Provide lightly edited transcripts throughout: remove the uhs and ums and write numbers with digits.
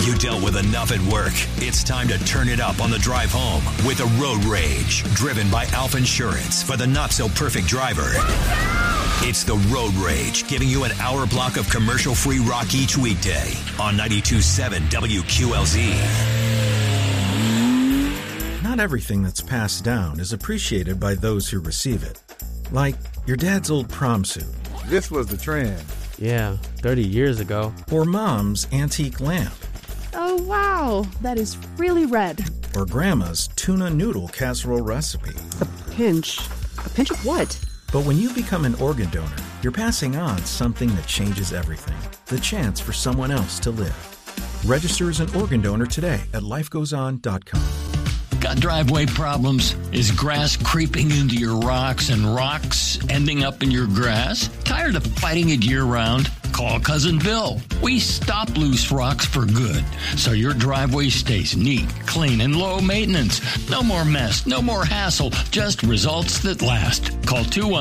You dealt with enough at work. It's time to turn it up on the drive home with a Road Rage, driven by Alpha Insurance for the not-so-perfect driver. It's the Road Rage, giving you an hour block of commercial-free rock each weekday on 92.7 WQLZ. Not everything that's passed down is appreciated by those who receive it. Like your dad's old prom suit. This was the trend. Yeah, 30 years ago. Or mom's antique lamp. Oh, wow. That is really red. Or grandma's tuna noodle casserole recipe. A pinch. A pinch of what? But when you become an organ donor, you're passing on something that changes everything. The chance for someone else to live. Register as an organ donor today at lifegoeson.com. Got driveway problems? Is grass creeping into your rocks and rocks ending up in your grass? Tired of fighting it year-round? Call Cousin Bill. We stop loose rocks for good, so your driveway stays neat, clean, and low maintenance. No more mess, no more hassle, just results that last. Call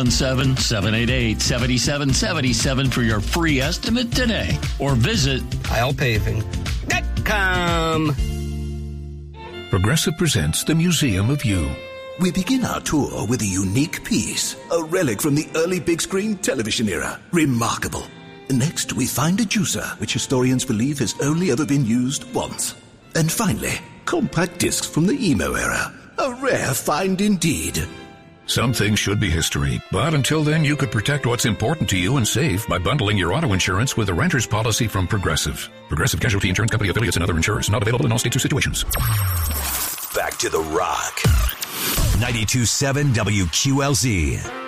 217-788-7777 for your free estimate today, or visit IslPaving.com. Progressive presents The Museum of You. We begin our tour with a unique piece, a relic from the early big screen television era. Remarkable. Next, we find a juicer, which historians believe has only ever been used once. And finally, compact discs from the emo era. A rare find indeed. Some things should be history, but until then you could protect what's important to you and save by bundling your auto insurance with a renter's policy from Progressive. Progressive Casualty Insurance Company affiliates and other insurers. Not available in all states or situations. Back to the Rock. 92.7 WQLZ.